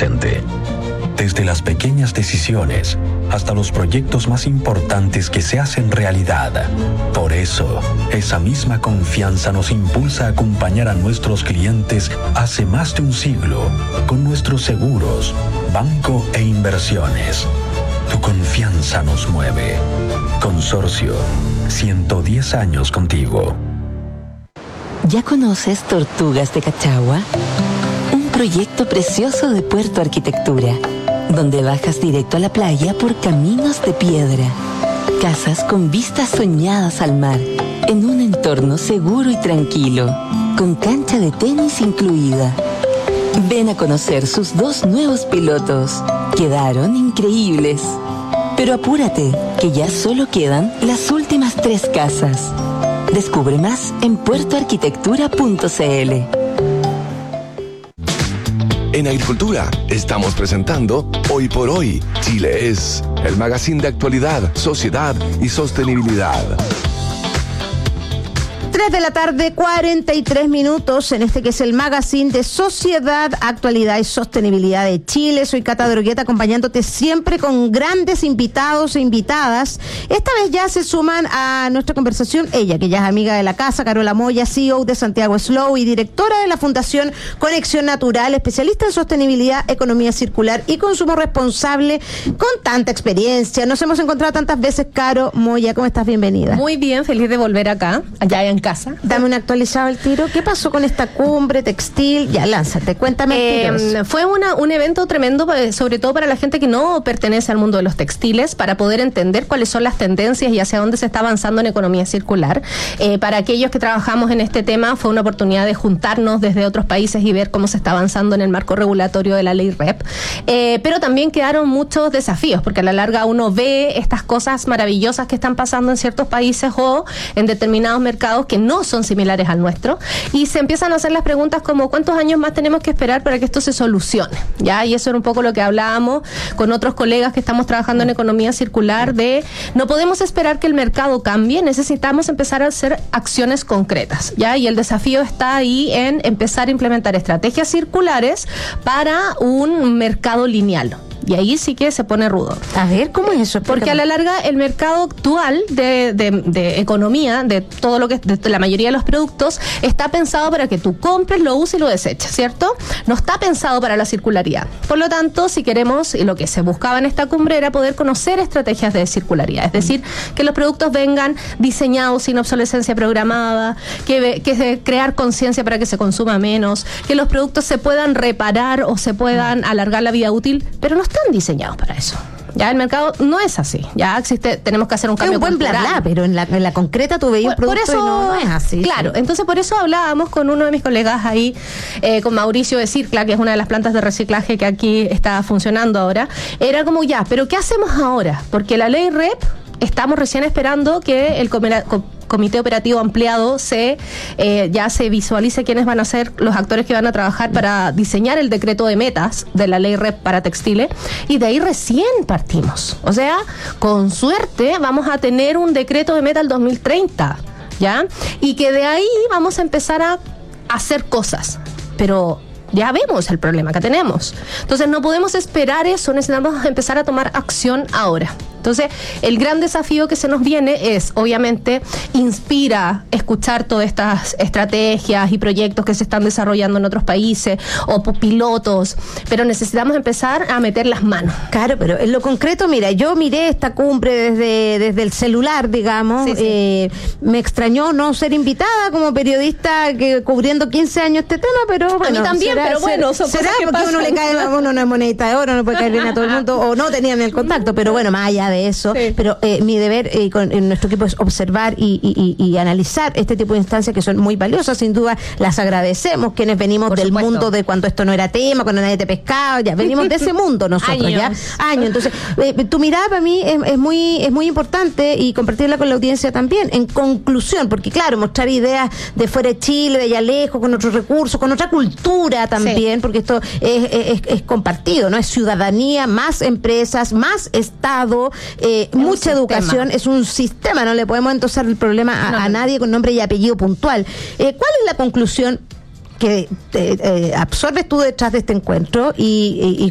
presente. Desde las pequeñas decisiones hasta los proyectos más importantes que se hacen realidad. Por eso, esa misma confianza nos impulsa a acompañar a nuestros clientes hace más de un siglo con nuestros seguros, banco e inversiones. Tu confianza nos mueve. Consorcio, 110 años contigo. ¿Ya conoces Tortugas de Cachagua? Un proyecto precioso de Puerto Arquitectura, donde bajas directo a la playa por caminos de piedra. Casas con vistas soñadas al mar, en un entorno seguro y tranquilo, con cancha de tenis incluida. Ven a conocer sus 2 nuevos pilotos. Quedaron increíbles. Pero apúrate, que ya solo quedan las últimas 3 casas. Descubre más en puertoarquitectura.cl. En Agricultura estamos presentando Hoy por Hoy, Chile es, el magazine de actualidad, sociedad y sostenibilidad. 3 de la tarde, 43 minutos, en este que es el magazine de Sociedad, Actualidad y Sostenibilidad de Chile. Soy Cata Drogueta, acompañándote siempre con grandes invitados e invitadas. Esta vez ya se suman a nuestra conversación ella, que ya es amiga de la casa, Carola Moya, CEO de Santiago Slow y directora de la Fundación Conexión Natural, especialista en sostenibilidad, economía circular y consumo responsable, con tanta experiencia. Nos hemos encontrado tantas veces. Caro Moya, ¿cómo estás? Bienvenida. Muy bien, feliz de volver acá, allá en casa. Dame un actualizado al tiro. ¿Qué pasó con esta cumbre textil? Ya, lánzate, cuéntame. Fue un evento tremendo, sobre todo para la gente que no pertenece al mundo de los textiles, para poder entender cuáles son las tendencias y hacia dónde se está avanzando en economía circular. Para aquellos que trabajamos en este tema, fue una oportunidad de juntarnos desde otros países y ver cómo se está avanzando en el marco regulatorio de la ley REP. Pero también quedaron muchos desafíos, porque a la larga uno ve estas cosas maravillosas que están pasando en ciertos países o en determinados mercados que no son similares al nuestro, y se empiezan a hacer las preguntas como ¿cuántos años más tenemos que esperar para que esto se solucione? ¿Ya? Y eso era un poco lo que hablábamos con otros colegas que estamos trabajando en economía circular, de no podemos esperar que el mercado cambie, necesitamos empezar a hacer acciones concretas, ¿ya? Y el desafío está ahí en empezar a implementar estrategias circulares para un mercado lineal. Y ahí sí que se pone rudo. A ver, ¿cómo es eso? Porque a la larga el mercado actual de economía, de todo lo que de la mayoría de los productos, está pensado para que tú compres, lo uses y lo deseches, ¿cierto? No está pensado para la circularidad. Por lo tanto, si queremos, y lo que se buscaba en esta cumbre era poder conocer estrategias de circularidad, es decir, que los productos vengan diseñados sin obsolescencia programada, que crear conciencia para que se consuma menos, que los productos se puedan reparar o se puedan alargar la vida útil, pero no están diseñados para eso. Ya el mercado no es así. Ya existe, tenemos que hacer un cambio cultural. Es un buen bla, pero en la concreta tú veías un producto por eso, y no es así. Claro, sí. Entonces por eso hablábamos con uno de mis colegas ahí, con Mauricio de Circla, que es una de las plantas de reciclaje que aquí está funcionando ahora. Era como ya, pero ¿qué hacemos ahora? Porque la ley REP, estamos recién esperando que el Comité Operativo Ampliado ya se visualice quiénes van a ser los actores que van a trabajar para diseñar el decreto de metas de la ley REP para textiles, y de ahí recién partimos. O sea, con suerte vamos a tener un decreto de meta al 2030, ¿ya? Y que de ahí vamos a empezar a hacer cosas, pero ya vemos el problema que tenemos. Entonces no podemos esperar eso, necesitamos empezar a tomar acción ahora. Entonces, el gran desafío que se nos viene es, obviamente, inspira escuchar todas estas estrategias y proyectos que se están desarrollando en otros países o pilotos, pero necesitamos empezar a meter las manos. Claro, pero en lo concreto, mira, yo miré esta cumbre desde el celular, digamos. Sí. Me extrañó no ser invitada como periodista que cubriendo 15 años este tema, pero bueno. A mí también, pero bueno, son será cosas que porque pasan. uno le cae a uno una monedita de oro, no puede caer bien a todo el mundo, o no tenían el contacto, pero bueno, más allá de eso, sí. Pero mi deber en nuestro equipo es observar y analizar este tipo de instancias que son muy valiosas, sin duda las agradecemos, quienes venimos Por del supuesto. Mundo de cuando esto no era tema, cuando nadie te pescaba, ya venimos de ese mundo nosotros, años. Entonces, tu mirada para mí es muy importante, y compartirla con la audiencia también. En conclusión, porque claro, mostrar ideas de fuera de Chile, de allá lejos, con otros recursos, con otra cultura también, sí. Porque esto es compartido, ¿no? Es ciudadanía, más empresas, más Estado, mucha educación, es un sistema, no le podemos endosar el problema a nadie con nombre y apellido puntual. ¿Cuál es la conclusión que absorbes tú detrás de este encuentro y